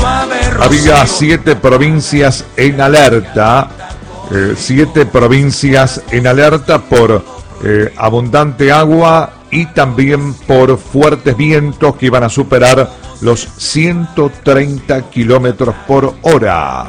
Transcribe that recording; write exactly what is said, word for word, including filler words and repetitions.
Había siete provincias en alerta, eh, siete provincias en alerta por eh, abundante agua y también por fuertes vientos que iban a superar los ciento treinta kilómetros por hora.